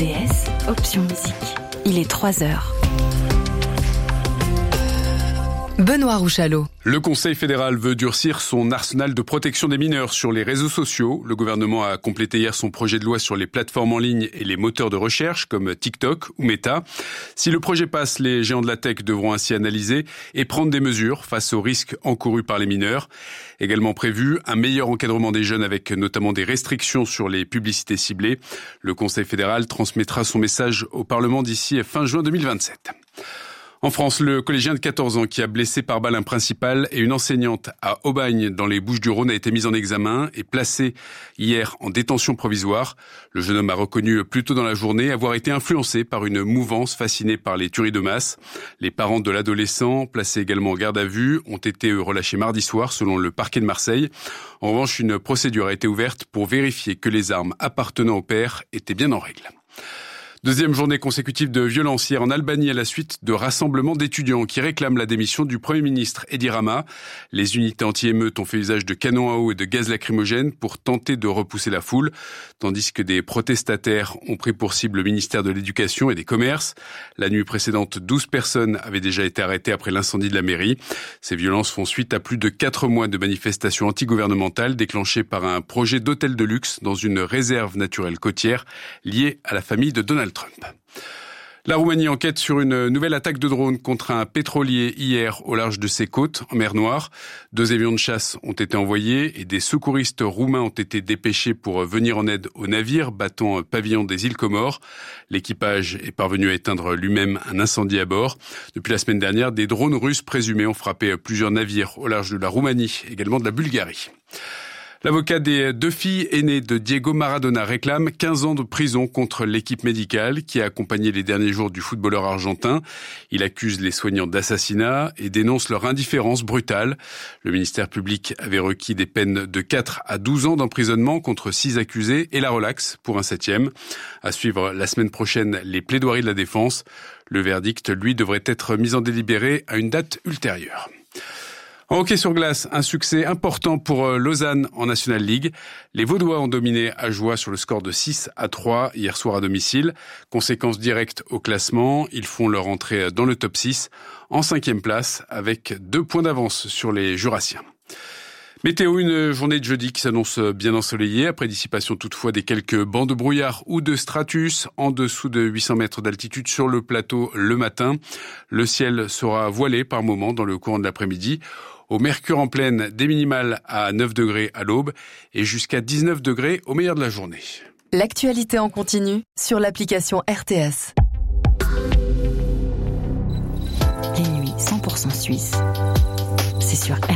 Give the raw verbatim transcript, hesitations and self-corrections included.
T S, option musique. Il est trois heures. Benoît Rouchalot. Le Conseil fédéral veut durcir son arsenal de protection des mineurs sur les réseaux sociaux. Le gouvernement a complété hier son projet de loi sur les plateformes en ligne et les moteurs de recherche comme TikTok ou Meta. Si le projet passe, les géants de la tech devront ainsi analyser et prendre des mesures face aux risques encourus par les mineurs. Également prévu un meilleur encadrement des jeunes avec notamment des restrictions sur les publicités ciblées. Le Conseil fédéral transmettra son message au Parlement d'ici fin juin deux mille vingt-sept. En France, le collégien de quatorze ans qui a blessé par balle un principal et une enseignante à Aubagne dans les Bouches-du-Rhône a été mis en examen et placé hier en détention provisoire. Le jeune homme a reconnu plus tôt dans la journée avoir été influencé par une mouvance fascinée par les tueries de masse. Les parents de l'adolescent, placés également en garde à vue, ont été relâchés mardi soir selon le parquet de Marseille. En revanche, une procédure a été ouverte pour vérifier que les armes appartenant au père étaient bien en règle. Deuxième journée consécutive de violence hier en Albanie à la suite de rassemblements d'étudiants qui réclament la démission du Premier ministre Edi Rama. Les unités anti-émeutes ont fait usage de canons à eau et de gaz lacrymogène pour tenter de repousser la foule, tandis que des protestataires ont pris pour cible le ministère de l'Éducation et des Commerces. La nuit précédente, douze personnes avaient déjà été arrêtées après l'incendie de la mairie. Ces violences font suite à plus de quatre mois de manifestations antigouvernementales déclenchées par un projet d'hôtel de luxe dans une réserve naturelle côtière liée à la famille de Donald Trump. La Roumanie enquête sur une nouvelle attaque de drone contre un pétrolier hier au large de ses côtes, en mer Noire. Deux avions de chasse ont été envoyés et des secouristes roumains ont été dépêchés pour venir en aide au navire battant pavillon des îles Comores. L'équipage est parvenu à éteindre lui-même un incendie à bord. Depuis la semaine dernière, des drones russes présumés ont frappé plusieurs navires au large de la Roumanie, également de la Bulgarie. L'avocat des deux filles aînées de Diego Maradona réclame quinze ans de prison contre l'équipe médicale qui a accompagné les derniers jours du footballeur argentin. Il accuse les soignants d'assassinat et dénonce leur indifférence brutale. Le ministère public avait requis des peines de quatre à douze ans d'emprisonnement contre six accusés et la relaxe pour un septième. À suivre la semaine prochaine les plaidoiries de la défense. Le verdict, lui, devrait être mis en délibéré à une date ultérieure. En hockey sur glace, un succès important pour Lausanne en National League. Les Vaudois ont dominé Ajoie sur le score de six à trois hier soir à domicile. Conséquence directe au classement, ils font leur entrée dans le top six en cinquième place avec deux points d'avance sur les Jurassiens. Météo, une journée de jeudi qui s'annonce bien ensoleillée, après dissipation toutefois des quelques bancs de brouillard ou de stratus en dessous de huit cents mètres d'altitude sur le plateau le matin. Le ciel sera voilé par moments dans le courant de l'après-midi. Au mercure en pleine, des minimales à neuf degrés à l'aube et jusqu'à dix-neuf degrés au meilleur de la journée. L'actualité en continu sur l'application R T S. Les nuits cent pour cent suisse, c'est sur R T S.